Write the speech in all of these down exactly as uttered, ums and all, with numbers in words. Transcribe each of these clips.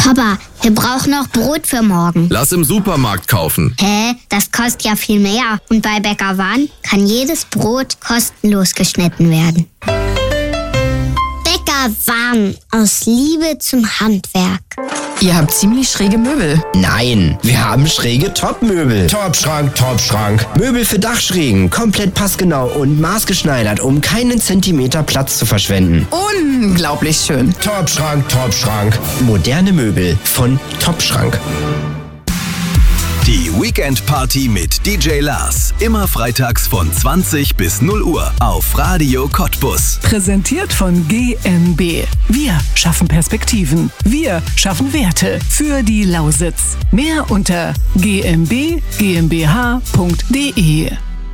Papa, wir brauchen noch Brot für morgen. Lass im Supermarkt kaufen. Hä? Das kostet ja viel mehr. Und bei Bäcker Wan kann jedes Brot kostenlos geschnitten werden. Bäcker Wan, aus Liebe zum Handwerk. Ihr habt ziemlich schräge Möbel. Nein, wir haben schräge Topmöbel. Topschrank, Topschrank. Möbel für Dachschrägen, komplett passgenau und maßgeschneidert, um keinen Zentimeter Platz zu verschwenden. Unglaublich schön. Topschrank, Topschrank. Moderne Möbel von Topschrank. Die Weekend Party mit D J Lars. Immer freitags von zwanzig bis null Uhr auf Radio Cottbus. Präsentiert von G M B. Wir schaffen Perspektiven. Wir schaffen Werte für die Lausitz. Mehr unter g m b g m b h punkt d e.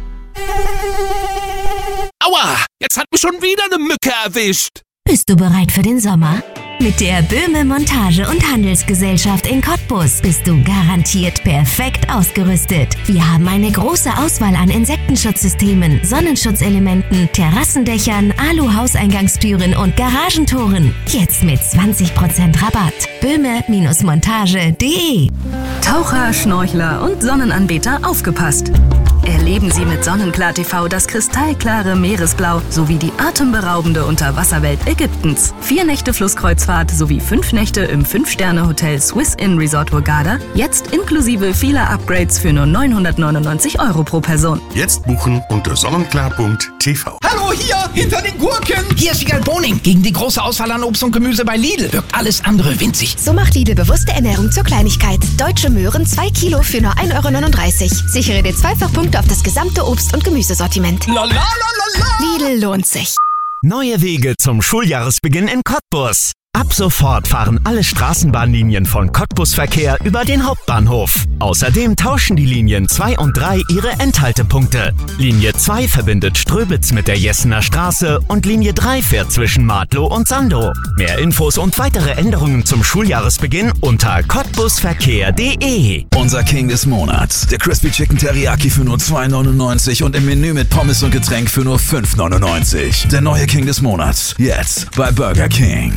Aua! Jetzt hat mich schon wieder eine Mücke erwischt. Bist du bereit für den Sommer? Mit der Böhme Montage- und Handelsgesellschaft in Cottbus bist du garantiert perfekt ausgerüstet. Wir haben eine große Auswahl an Insektenschutzsystemen, Sonnenschutzelementen, Terrassendächern, Alu-Hauseingangstüren und Garagentoren. Jetzt mit zwanzig Prozent Rabatt. böhme Montage punkt d e. Taucher, Schnorchler und Sonnenanbeter aufgepasst. Erleben Sie mit Sonnenklar T V das kristallklare Meeresblau sowie die atemberaubende Unterwasserwelt Ägyptens. Vier Nächte Flusskreuzfahrt sowie fünf Nächte im Fünf-Sterne-Hotel Swiss Inn Resort Hurghada. Jetzt inklusive vieler Upgrades für nur neunhundertneunundneunzig Euro pro Person. Jetzt buchen unter sonnenklar punkt t v. Hallo, hier, hinter den Gurken. Hier ist Wiegald Boning. Gegen die große Auswahl an Obst und Gemüse bei Lidl wirkt alles andere winzig. So macht Lidl bewusste Ernährung zur Kleinigkeit. Deutsche Möhren zwei Kilo für nur ein Euro neununddreißig. Sichere dir Zweifachpunkte auf das gesamte Obst- und Gemüsesortiment. La, la, la, la, la. Lidl lohnt sich. Neue Wege zum Schuljahresbeginn in Cottbus. Ab sofort fahren alle Straßenbahnlinien von Cottbus Verkehr über den Hauptbahnhof. Außerdem tauschen die Linien zwei und drei ihre Endhaltepunkte. Linie zwei verbindet Ströbitz mit der Jessener Straße und Linie drei fährt zwischen Martlow und Sandow. Mehr Infos und weitere Änderungen zum Schuljahresbeginn unter cottbusverkehr punkt d e. Unser King des Monats. Der Crispy Chicken Teriyaki für nur zwei neunundneunzig und im Menü mit Pommes und Getränk für nur fünf neunundneunzig. Der neue King des Monats. Jetzt bei Burger King.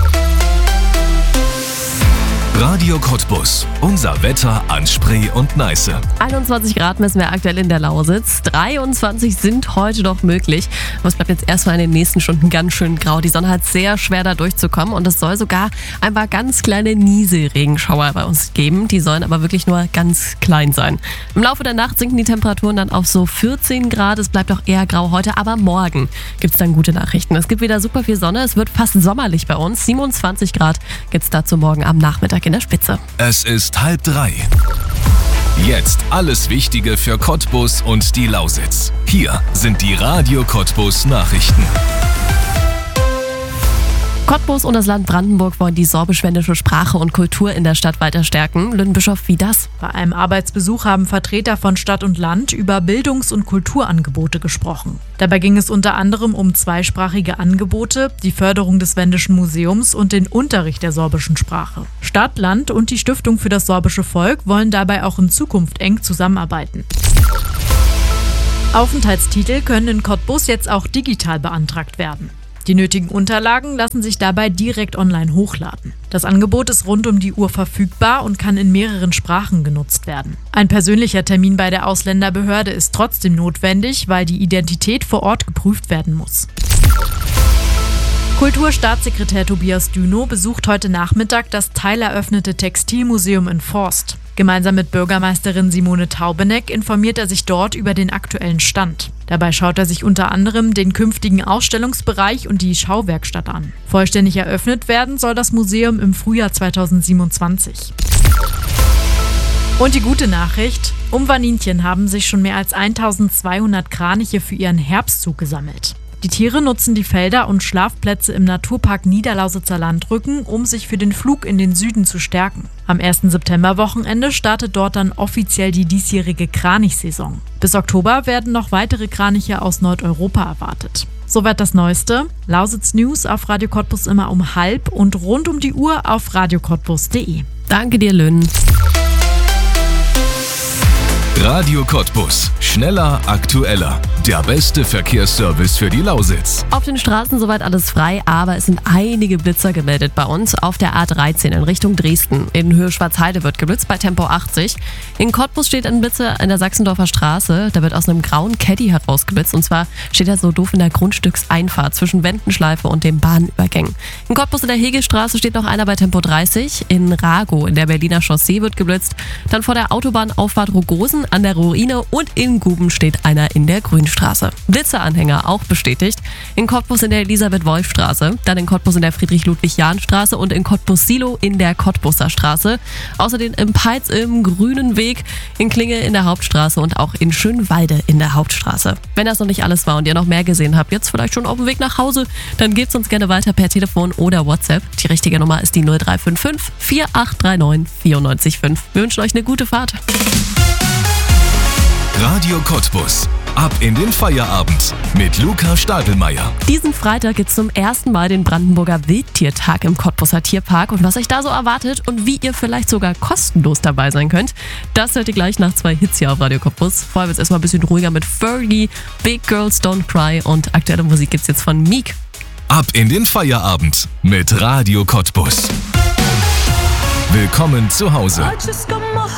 Radio Cottbus. Unser Wetter an Spree und Neiße. einundzwanzig Grad messen wir aktuell in der Lausitz. dreiundzwanzig sind heute noch möglich. Aber es bleibt jetzt erstmal in den nächsten Stunden ganz schön grau. Die Sonne hat sehr schwer da durchzukommen und es soll sogar ein paar ganz kleine Nieselregenschauer bei uns geben. Die sollen aber wirklich nur ganz klein sein. Im Laufe der Nacht sinken die Temperaturen dann auf so vierzehn Grad. Es bleibt auch eher grau heute, aber morgen gibt es dann gute Nachrichten. Es gibt wieder super viel Sonne. Es wird fast sommerlich bei uns. siebenundzwanzig Grad gibt es dazu morgen am Nachmittag in der Spitze. Es ist halb drei. Jetzt alles Wichtige für Cottbus und die Lausitz. Hier sind die Radio Cottbus Nachrichten. Cottbus und das Land Brandenburg wollen die sorbisch-wendische Sprache und Kultur in der Stadt weiter stärken. Lüdenbischof, wie das? Bei einem Arbeitsbesuch haben Vertreter von Stadt und Land über Bildungs- und Kulturangebote gesprochen. Dabei ging es unter anderem um zweisprachige Angebote, die Förderung des Wendischen Museums und den Unterricht der sorbischen Sprache. Stadt, Land und die Stiftung für das sorbische Volk wollen dabei auch in Zukunft eng zusammenarbeiten. Aufenthaltstitel können in Cottbus jetzt auch digital beantragt werden. Die nötigen Unterlagen lassen sich dabei direkt online hochladen. Das Angebot ist rund um die Uhr verfügbar und kann in mehreren Sprachen genutzt werden. Ein persönlicher Termin bei der Ausländerbehörde ist trotzdem notwendig, weil die Identität vor Ort geprüft werden muss. Kulturstaatssekretär Tobias Dünow besucht heute Nachmittag das teileröffnete Textilmuseum in Forst. Gemeinsam mit Bürgermeisterin Simone Taubeneck informiert er sich dort über den aktuellen Stand. Dabei schaut er sich unter anderem den künftigen Ausstellungsbereich und die Schauwerkstatt an. Vollständig eröffnet werden soll das Museum im Frühjahr zweitausendsiebenundzwanzig. Und die gute Nachricht: Um Waninchen haben sich schon mehr als eintausendzweihundert Kraniche für ihren Herbstzug gesammelt. Die Tiere nutzen die Felder und Schlafplätze im Naturpark Niederlausitzer Landrücken, um sich für den Flug in den Süden zu stärken. Am ersten Septemberwochenende startet dort dann offiziell die diesjährige Kranichsaison. Bis Oktober werden noch weitere Kraniche aus Nordeuropa erwartet. Soweit das Neueste. Lausitz News auf Radio Cottbus immer um halb und rund um die Uhr auf radio cottbus punkt de. Danke dir, Lynn. Radio Cottbus. Schneller, aktueller. der beste Verkehrsservice für die Lausitz. Auf den Straßen soweit alles frei, aber es sind einige Blitzer gemeldet bei uns. Auf der A dreizehn in Richtung Dresden. In Höhe Schwarzheide wird geblitzt bei Tempo achtzig. In Cottbus steht ein Blitzer in der Sachsendorfer Straße. Da wird aus einem grauen Caddy herausgeblitzt. Und zwar steht er so doof in der Grundstückseinfahrt zwischen Wendenschleife und den Bahnübergängen. In Cottbus in der Hegelstraße steht noch einer bei Tempo dreißig. In Rago in der Berliner Chaussee wird geblitzt. Dann vor der Autobahnauffahrt Rogosen an der Ruine und in Guben steht einer in der Grünstraße. Blitzeranhänger auch bestätigt. In Cottbus in der Elisabeth-Wolf-Straße, dann in Cottbus in der Friedrich-Ludwig-Jahn-Straße und in Cottbus-Silo in der Cottbuser Straße. Außerdem im Peitz im Grünen Weg, in Klinge in der Hauptstraße und auch in Schönwalde in der Hauptstraße. Wenn das noch nicht alles war und ihr noch mehr gesehen habt, jetzt vielleicht schon auf dem Weg nach Hause, dann gebt's uns gerne weiter per Telefon oder WhatsApp. Die richtige Nummer ist die null drei fünf fünf, vier acht drei neun, vier neun fünf. Wir wünschen euch eine gute Fahrt. Radio Cottbus. Ab in den Feierabend mit Luca Stadelmeier. Diesen Freitag gibt es zum ersten Mal den Brandenburger Wildtiertag im Cottbuser Tierpark. Und was euch da so erwartet und wie ihr vielleicht sogar kostenlos dabei sein könnt, das hört ihr gleich nach zwei Hits hier auf Radio Cottbus. Vorher wird es erstmal ein bisschen ruhiger mit Fergie, Big Girls Don't Cry und aktuelle Musik gibt's jetzt von Meek. Ab in den Feierabend mit Radio Cottbus. Willkommen zu Hause.